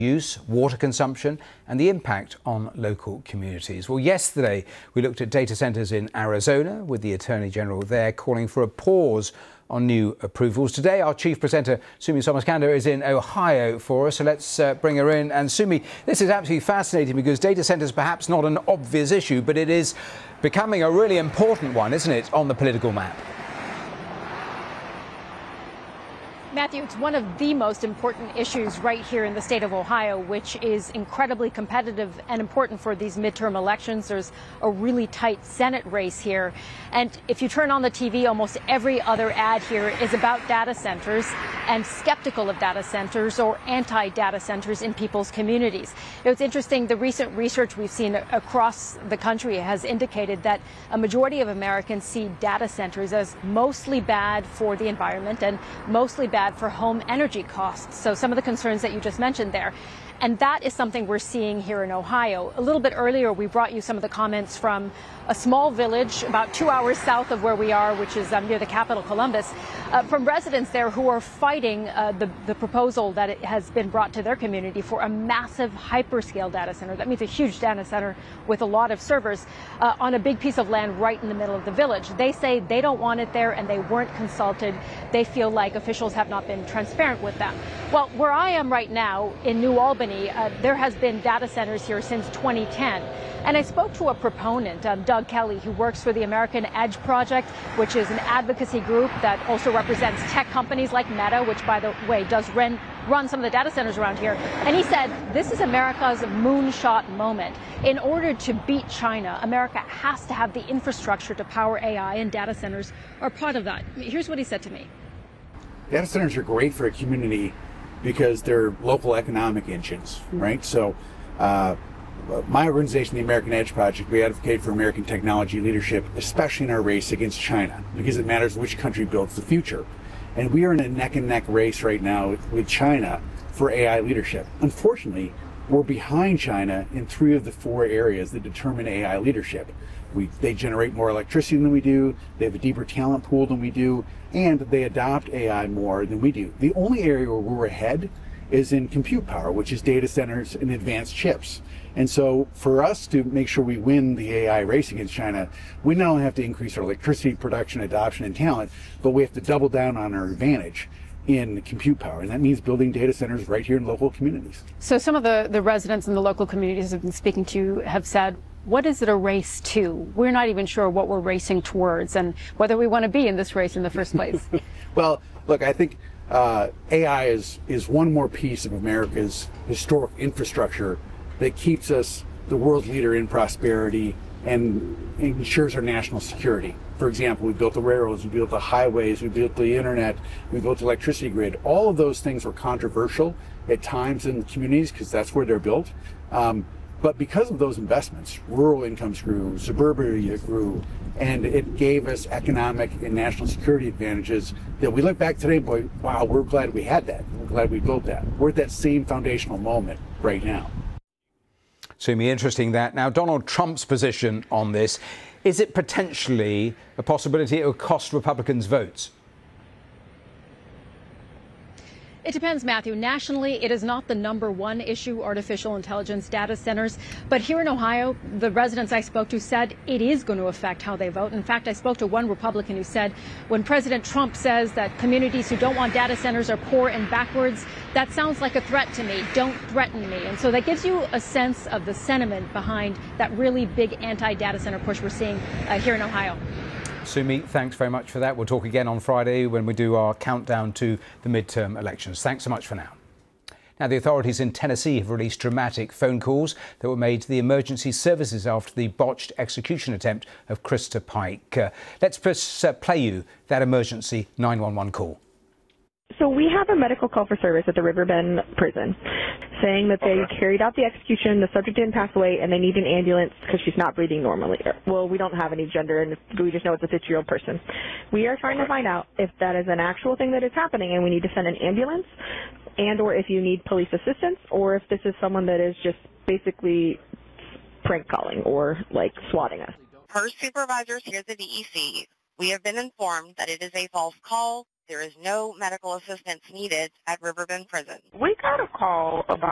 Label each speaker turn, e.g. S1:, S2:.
S1: use, water consumption, and the impact on local communities. Well, yesterday we looked at data centers in Arizona with the Attorney General there calling for a pause on new approvals. Today, our chief presenter, Sumi Somaskanda, is in Ohio for us. So let's bring her in. And Sumi, this is absolutely fascinating because data centers perhaps not an obvious issue, but it is becoming a really important one, isn't it, on the political map?
S2: Matthew, it's one of the most important issues right here in the state of Ohio, which is incredibly competitive and important for these midterm elections. There's a really tight Senate race here. And if you turn on the TV, almost every other ad here is about data centers and skeptical of data centers or anti-data centers in people's communities. It's interesting, the recent research we've seen across the country has indicated that a majority of Americans see data centers as mostly bad for the environment and mostly bad for home energy costs. So some of the concerns that you just mentioned there. And that is something we're seeing here in Ohio. A little bit earlier, we brought you some of the comments from a small village about 2 hours south of where we are, which is near the capital, Columbus, from residents there who are fighting the proposal that it has been brought to their community for a massive hyperscale data center. That means a huge data center with a lot of servers on a big piece of land right in the middle of the village. They say they don't want it there and they weren't consulted. They feel like officials have not been transparent with them. Well, where I am right now in New Albany, there has been data centers here since 2010. And I spoke to a proponent, Doug Kelly, who works for the American Edge Project, which is an advocacy group that also represents tech companies like Meta, which, by the way, does run some of the data centers around here. And he said, this is America's moonshot moment. In order to beat China, America has to have the infrastructure to power AI, and data centers are part of that. Here's what he said to me.
S3: Data centers are great for a community because they're local economic engines, right? So my organization, the American Edge Project, we advocate for American technology leadership, especially in our race against China, because it matters which country builds the future. And we are in a neck and neck race right now with China for AI leadership. Unfortunately, we're behind China in 3 of the 4 areas that determine AI leadership. They generate more electricity than we do, they have a deeper talent pool than we do, and they adopt AI more than we do. The only area where we're ahead is in compute power, which is data centers and advanced chips. And so for us to make sure we win the AI race against China, we not only have to increase our electricity production, adoption, and talent, but we have to double down on our advantage in compute power, and that means building data centers right here in local communities.
S2: So some of the residents in the local communities I've been speaking to have said, what is it a race to? We're not even sure what we're racing towards and whether we want to be in this race in the first place.
S3: Well, look, I think AI is one more piece of America's historic infrastructure that keeps us the world leader in prosperity and ensures our national security. For example, we built the railroads, we built the highways, we built the internet, we built the electricity grid. All of those things were controversial at times in the communities because that's where they're built. But because of those investments, rural incomes grew, suburbia grew, and it gave us economic and national security advantages that we look back today and boy, wow, we're glad we had that. We're glad we built that. We're at that same foundational moment right now.
S1: Sumi, interesting that. Now, Donald Trump's position on this, is it potentially a possibility it will cost Republicans votes?
S2: It depends, Matthew. Nationally, it is not the #1 issue, artificial intelligence data centers. But here in Ohio, the residents I spoke to said it is going to affect how they vote. In fact, I spoke to one Republican who said when President Trump says that communities who don't want data centers are poor and backwards, that sounds like a threat to me. Don't threaten me. And so that gives you a sense of the sentiment behind that really big anti-data center push we're seeing here in Ohio.
S1: Sumi, thanks very much for that. We'll talk again on Friday when we do our countdown to the midterm elections. Thanks so much for now. Now, the authorities in Tennessee have released dramatic phone calls that were made to the emergency services after the botched execution attempt of Krista Pike. Let's play you that emergency 911 call.
S4: So we have a medical call for service at the Riverbend prison saying that they carried out the execution, the subject didn't pass away, and they need an ambulance because she's not breathing normally. Well, we don't have any gender, and we just know it's a 50-year-old person. We are trying to find out if that is an actual thing that is happening and we need to send an ambulance, and or if you need police assistance, or if this is someone that is just basically prank calling or like swatting us.
S5: Per supervisors here at the DEC, we have been informed that it is a false call. There is no medical assistance needed at Riverbend Prison.
S4: We got a call about